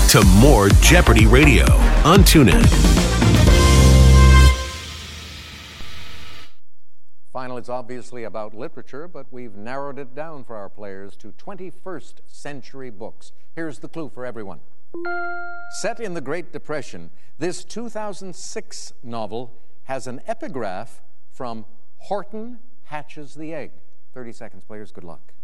to more Jeopardy Radio on TuneIn. Final, it's obviously about literature, but we've narrowed it down for our players to 21st century books. Here's the clue for everyone. Set in the Great Depression, this 2006 novel has an epigraph from Horton Hatches the Egg. 30 seconds, players. Good luck.